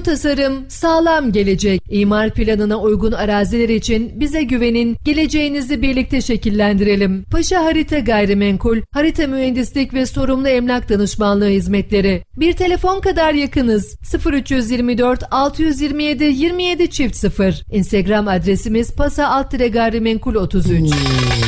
tasarım, sağlam gelecek. İmar planına uygun araziler için bize güvenin, geleceğinizi birlikte şekillendirelim. Paşa Harita Gayrimenkul, harita mühendislik ve sorumlu emlak danışmanlığı hizmetleri. Bir telefon kadar yakınız. 0324 627 27 0. Instagram adresimiz pasa-gayrimenkul 33.